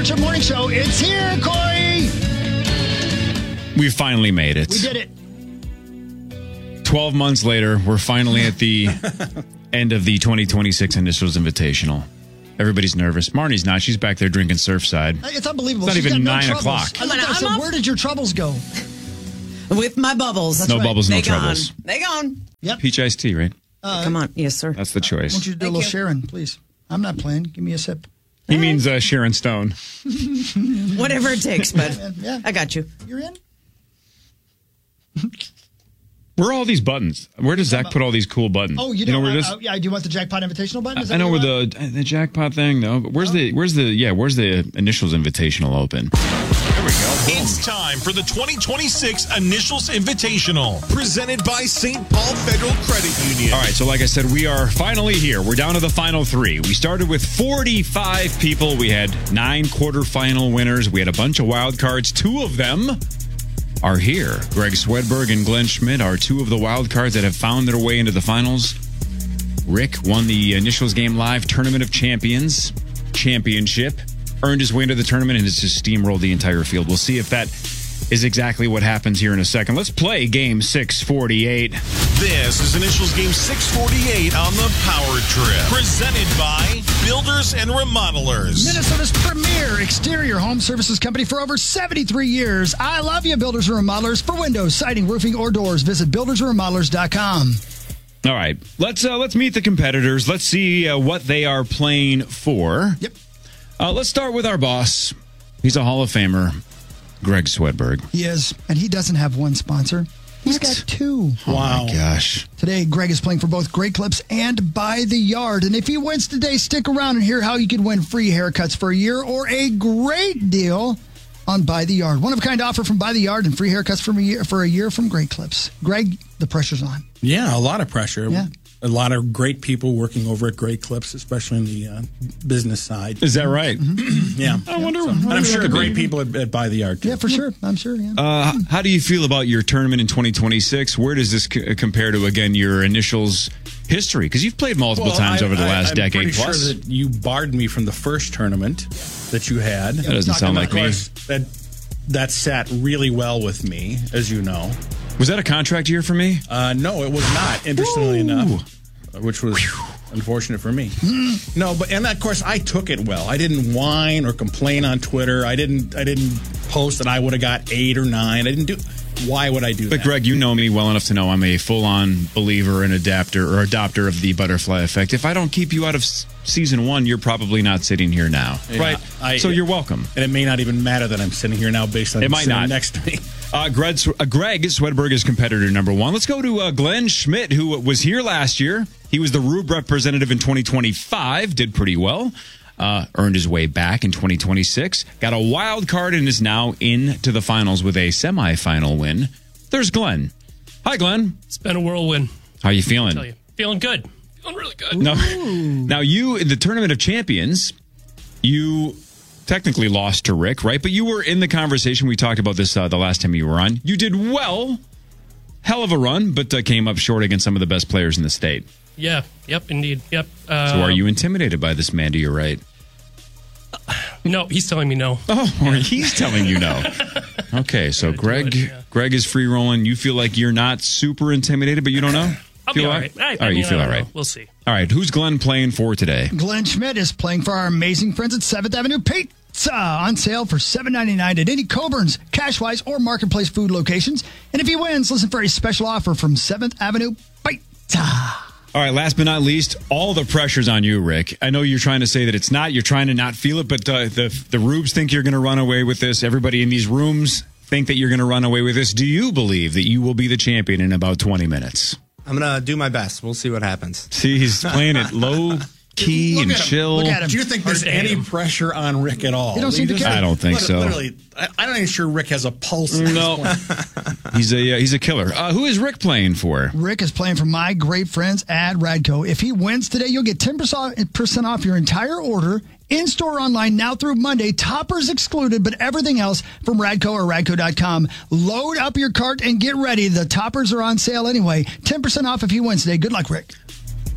Rock Show Morning Show. It's here, Corey. We finally made it. We did it. 12 months later, we're finally at the end of the 2026 Initials Invitational. Everybody's nervous. Marnie's not. She's back there drinking Surfside. It's unbelievable. It's not She's even got 9 no o'clock. troubles. I said, where did your troubles go? With my bubbles. That's no right. bubbles, no They troubles. gone. They gone. Yep. Peach iced tea, right? Come on. Yes, sir. That's the I choice. want you to do a little Sharon, please. I'm not playing. Give me a sip. He means Sharon Stone. Whatever it takes, but Yeah. I got you. You're in? Where are all these buttons? Where does Zach put all these cool buttons? Oh, you know know where this? yeah, do you want the Jackpot Invitational button? Is that I know what where you the jackpot thing, though. But where's the Initials Invitational open? There we go. It's time for the 2026 Initials Invitational, presented by St. Paul Federal Credit Union. All right, so like I said, we are finally here. We're down to the final 3. We started with 45 people. We had 9 quarterfinal winners. We had a bunch of wild cards. 2 of them are here. Greg Swedberg and Glenn Schmidt are 2 of the wild cards that have found their way into the finals. Rick won the Initials Game Live Tournament of Champions championship, earned his way into the tournament, and has just steamrolled the entire field. We'll see if that is exactly what happens here in a second. Let's play Game 648. This is Initials Game 648 on the Power Trip, presented by Builders and Remodelers. Minnesota's premier exterior home services company for over 73 years. I love you, Builders and Remodelers. For windows, siding, roofing, or doors, visit buildersandremodelers.com. All right, let's meet the competitors. Let's see what they are playing for. Yep. Let's start with our boss. He's a Hall of Famer, Greg Swedberg. He is, and he doesn't have one sponsor. He's got 2. Oh my gosh. Today, Greg is playing for both Great Clips and By the Yard. And if he wins today, stick around and hear how you could win free haircuts for a year or a great deal on By the Yard. One-of-a-kind offer from By the Yard and free haircuts for a year from Great Clips. Greg, the pressure's on. Yeah, a lot of pressure. Yeah. A lot of great people working over at Great Clips, especially in the business side. Is that right? Yeah. I wonder. And I'm sure great people at By the Yard, too. Yeah, for sure. I'm sure, yeah. How do you feel about your tournament in 2026? Where does this compare to, again, your Initials history? Because you've played multiple times over the last decade I'm pretty plus. sure that you barred me from the first tournament that you had. That doesn't sound like me. That sat really well with me, as you know. Was that a contract year for me? No, it was not, interestingly enough, which was unfortunate for me. No, and of course, I took it well. I didn't whine or complain on Twitter. I didn't post that I would have got 8 or 9. I didn't do. Why would I do that? But Greg, you know me well enough to know I'm a full-on believer and adopter of the butterfly effect. If I don't keep you out of season 1, you're probably not sitting here now, Yeah, right? So you're welcome. And it may not even matter that I'm sitting here now based on It might not. next to me. Greg Swedberg is competitor number 1. Let's go to Glenn Schmidt, who was here last year. He was the Rube representative in 2025, did pretty well. Earned his way back in 2026. Got a wild card and is now into the finals with a semifinal win. There's Glenn. Hi, Glenn. It's been a whirlwind. How you feeling? I tell you. Feeling good. Feeling really good. Now, you, in the Tournament of Champions, you technically lost to Rick, right? But you were in the conversation. We talked about this the last time you were on. You did well. Hell of a run, but came up short against some of the best players in the state. Yeah. Yep, indeed. Yep. So are you intimidated by this man to your right? No, he's telling me no. Oh, he's telling you no. Okay, so Greg is free rolling. You feel like you're not super intimidated, but you don't know? I'll be all right. All right, you feel all right. We'll see. All right, who's Glenn playing for today? Glenn Schmidt is playing for our amazing friends at 7th Avenue Pizza, on sale for $7.99 at any Coburn's, Cashwise, or Marketplace food locations. And if he wins, listen for a special offer from 7th Avenue Pizza. All right, last but not least, all the pressure's on you, Rick. I know you're trying to say that it's not. You're trying to not feel it, but the Rubes think you're going to run away with this. Everybody in these rooms think that you're going to run away with this. Do you believe that you will be the champion in about 20 minutes? I'm going to do my best. We'll see what happens. See, he's playing it low key and chill. Look at him. Do you think there's any pressure on Rick at all? You don't seem to care. I don't think so. Literally, I'm not even sure Rick has a pulse. No, he's a killer. Who is Rick playing for? Rick is playing for my great friends at Radco. If he wins today, you'll get 10% off your entire order. In-store, online, now through Monday. Toppers excluded, but everything else from Radco or Radco.com. Load up your cart and get ready. The toppers are on sale anyway. 10% off if he wins today. Good luck, Rick.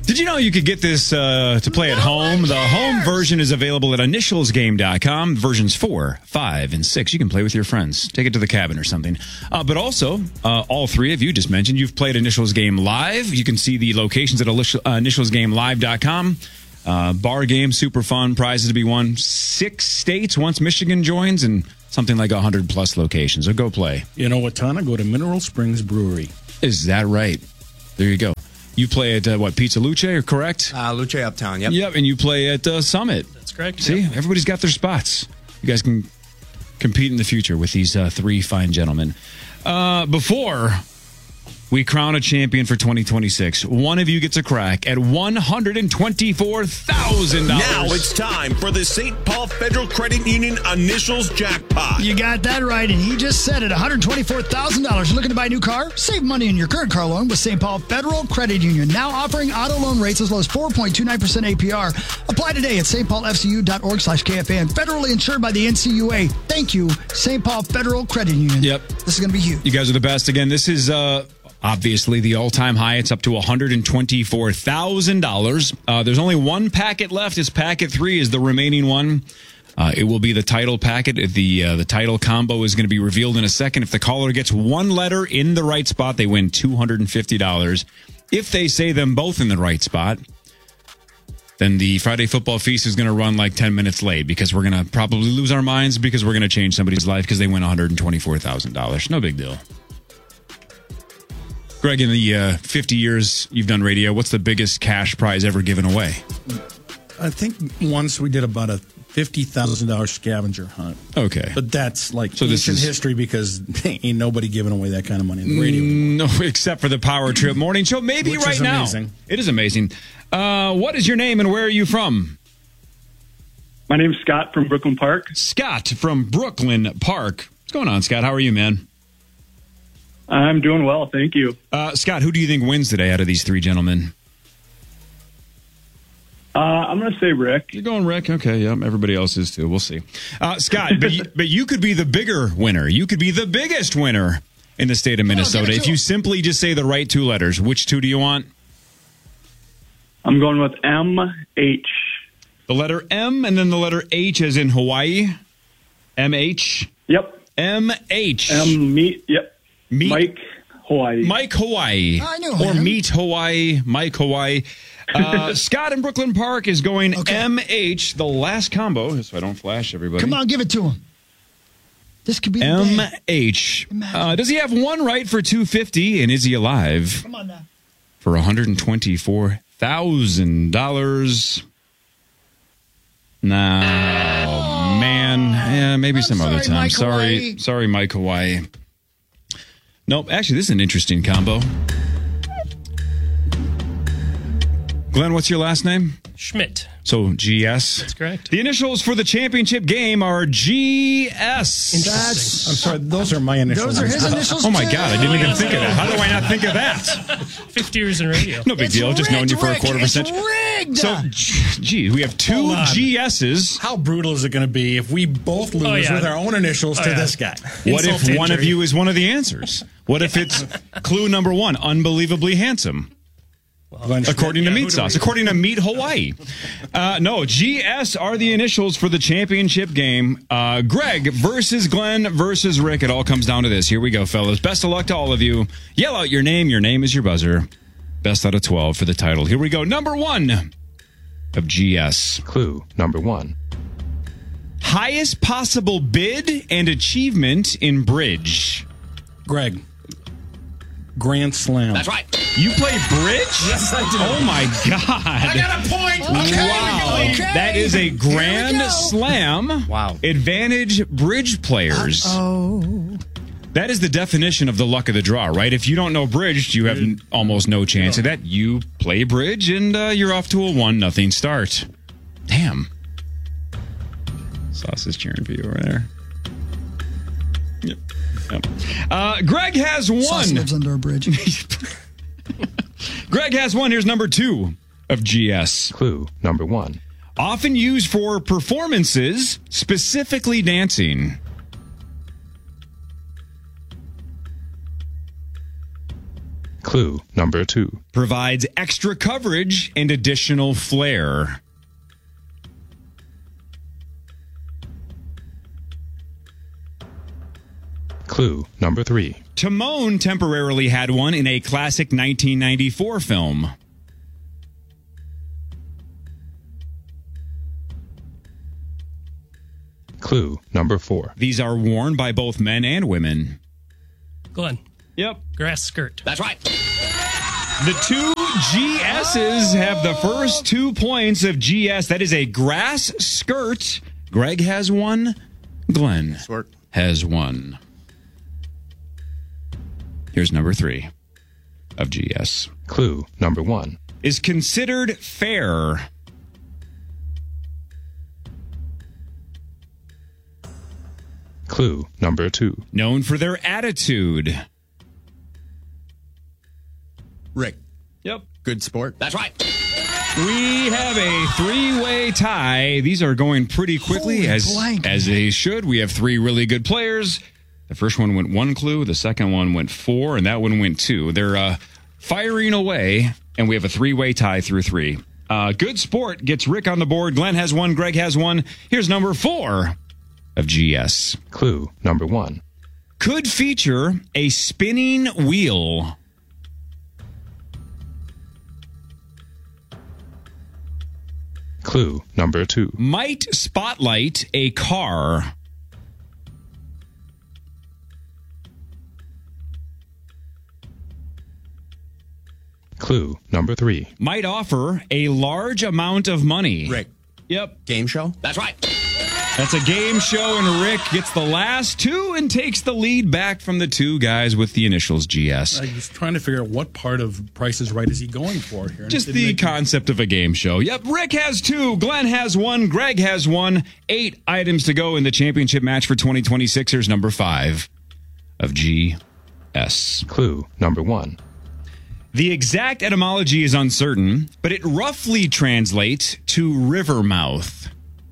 Did you know you could get this to play at home? The home version is available at initialsgame.com. Versions 4, 5, and 6. You can play with your friends. Take it to the cabin or something. But also, all three of you just mentioned you've played Initials Game Live. You can see the locations at initialsgamelive.com. Bar game, super fun, prizes to be won. 6 states once Michigan joins, and something like 100-plus locations. So go play. You know what, Tana? Go to Mineral Springs Brewery. Is that right? There you go. You play at, Pizza Luce, correct? Luce Uptown, yep. Yep, and you play at Summit. That's correct. See, Yep. everybody's got their spots. You guys can compete in the future with these 3 fine gentlemen. Before we crown a champion for 2026, one of you gets a crack at $124,000. Now it's time for the St. Paul Federal Credit Union Initials Jackpot. You got that right, and he just said it. $124,000. You're looking to buy a new car? Save money in your current car loan with St. Paul Federal Credit Union. Now offering auto loan rates as low as 4.29% APR. Apply today at stpaulfcu.org/KFAN. Federally insured by the NCUA. Thank you, St. Paul Federal Credit Union. Yep. This is going to be huge. You guys are the best. Again, this is obviously the all-time high. It's up to $124,000. There's only one packet left. It's packet 3 is the remaining one. It will be the title packet. The title combo is going to be revealed in a second. If the caller gets one letter in the right spot, they win $250. If they say them both in the right spot, then the Friday Football Feast is going to run like 10 minutes late because we're going to probably lose our minds because we're going to change somebody's life because they win $124,000. No big deal. Greg, in the 50 years you've done radio, what's the biggest cash prize ever given away? I think once we did about a $50,000 scavenger hunt. Okay. But that's like So this ancient is- history because ain't nobody giving away that kind of money in the radio. No, except for the Power Trip Morning Show. Maybe Which right is now. amazing. It is amazing. What is your name and where are you from? My name's Scott from Brooklyn Park. Scott from Brooklyn Park. What's going on, Scott? How are you, man? I'm doing well, thank you. Scott, who do you think wins today out of these 3 gentlemen? I'm going to say Rick. You're going Rick? Okay, yeah, everybody else is too. We'll see. Scott, but you could be the bigger winner. You could be the biggest winner in the state of Minnesota if you simply just say the right 2 letters. Which 2 do you want? I'm going with M-H. The letter M and then the letter H as in Hawaii. M-H. Yep. M-H. Yep. Meet. Mike, Hawaii. Mike Hawaii. I knew Or him. Meet Hawaii. Mike Hawaii. Scott in Brooklyn Park is going M-H, the last combo, so I don't flash everybody. Come on, give it to him. This could be the day. M-H. Imagine. Does he have one right for $250, and is he alive Come on now. for $124,000? No, man. Yeah, maybe some sorry, other time. Mike Hawaii. Sorry, Mike Hawaii. Nope. Actually, this is an interesting combo. Glenn, what's your last name? Schmidt. So GS. That's correct. The initials for the championship game are GS. That's I'm sorry, those are my initials. those are his initials. Oh my too. God, I didn't even think of that. How do I not think of that? 50 years in radio. No big It's deal. Just known you for a rigged, quarter Rick. percent. It's rigged. So, gee, we have 2 Hold on. GSs. How brutal is it going to be if we both lose yeah. with our own initials to yeah. this guy? What Insult if to one of injury. you is one of the answers? What if it's clue number 1, unbelievably handsome? According to Meat Sauce, according to Meat Hawaii. No, GS are the initials for the championship game. Greg versus Glenn versus Rick. It all comes down to this. Here we go, fellas. Best of luck to all of you. Yell out your name. Your name is your buzzer. Best out of 12 for the title. Here we go. Number 1 of GS. Clue number 1. Highest possible bid and achievement in bridge. Greg, Grand Slam. That's right. You play bridge? Yes, I do. Oh, my God. I got a point. Wow. Okay. That is a Here grand we go. slam. Wow. Advantage bridge players. Oh. That is the definition of the luck of the draw, right? If you don't know bridge, you have almost no chance of that. You play bridge, and you're off to a 1-0 start. Damn. Sauce is cheering for you over there. Yep. Greg has Sauce 1. lives under a bridge. Greg has 1. Here's number 2 of GS. Clue number 1. Often used for performances, specifically dancing. Clue number 2. Provides extra coverage and additional flair. Clue number 3. Timon temporarily had one in a classic 1994 film. Clue number 4. These are worn by both men and women. Glenn. Yep. Grass skirt. That's right. The two GSs have the first 2 points of GS. That is a grass skirt. Greg has one. Glenn has one. Here's number 3 of GS. Clue number 1. Is considered fair. Clue number 2. Known for their attitude. Rick. Yep. Good sport. That's right. We have a 3-way tie. These are going pretty quickly, as they should. We have 3 really good players. The first one went 1 clue. The second one went 4, and that one went 2. They're firing away, and we have a 3-way tie through 3. Good sport gets Rick on the board. Glenn has 1. Greg has 1. Here's number 4 of GS. Clue number 1. Could feature a spinning wheel. Clue number 2. Might spotlight a car. Clue number 3. Might offer a large amount of money. Rick. Yep. Game show. That's right. That's a game show, and Rick gets the last 2 and takes the lead back from the 2 guys with the initials GS. I was trying to figure out what part of Price is Right is he going for here. Just the concept of a game show. Yep, Rick has 2, Glenn has 1, Greg has 1. 8 items to go in the championship match for 2026. Here's number 5 of GS. Clue number 1. The exact etymology is uncertain, but it roughly translates to river mouth.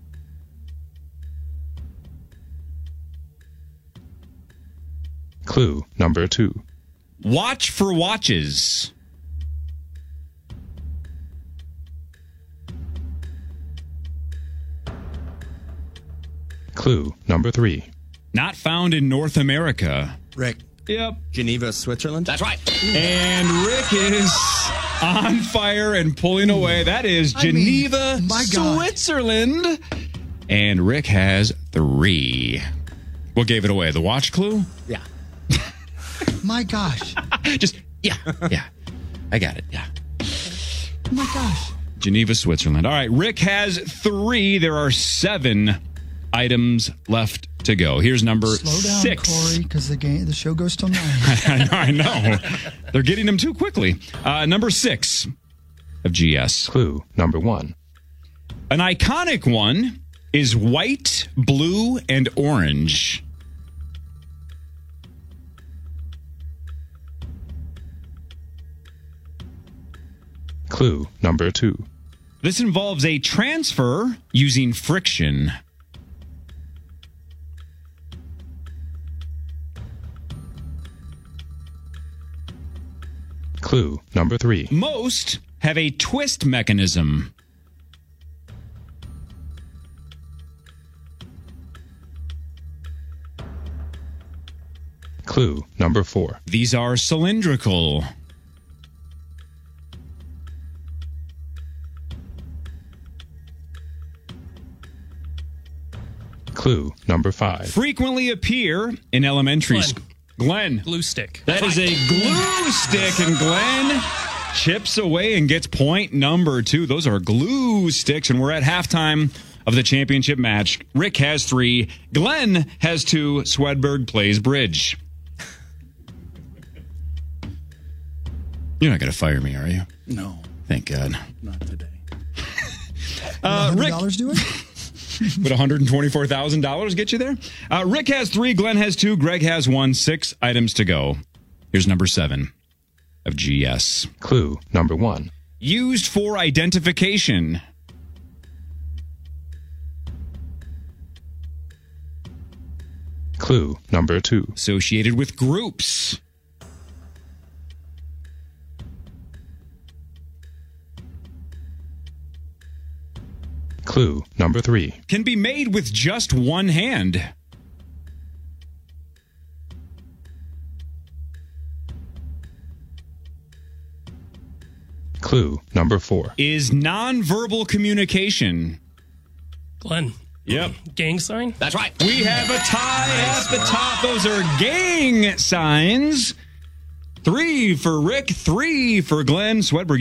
Clue number 2. Watch for watches. Clue number 3. Not found in North America. Rick. Yep. Geneva, Switzerland. That's right. And Rick is on fire and pulling away. That is Geneva, Switzerland. And Rick has 3. What gave it away? The watch clue? Yeah. My gosh. Yeah. I got it. Yeah. Oh my gosh. Geneva, Switzerland. All right. Rick has 3. There are 7 items left to go. Here's number 6. Slow down, Corey, because the show goes till 9. I know. They're getting them too quickly. Number 6 of GS. Clue number 1. An iconic one is white, blue, and orange. Clue number 2. This involves a transfer using friction. Clue number 3. Most have a twist mechanism. Clue number 4. These are cylindrical. Clue number 5. Frequently appear in elementary school. Glenn. Glue stick. That is a glue stick, and Glenn chips away and gets point number 2. Those are glue sticks, and we're at halftime of the championship match. Rick has 3. Glenn has 2. Swedberg plays bridge. You're not going to fire me, are you? No. Thank God. Not today. Rick, $100 do it? would $124,000 get you there? Rick has 3. Glenn has 2. Greg has 1. 6 items to go. Here's number 7 of GS. Clue number 1. Used for identification. Clue number 2. Associated with groups. Clue number 3. Can be made with just one hand. Clue number 4. Is nonverbal communication. Glenn. Yep. Gang sign? That's right. We have a tie at the top. Those are gang signs. 3 for Rick, 3 for Glenn. Swedberg.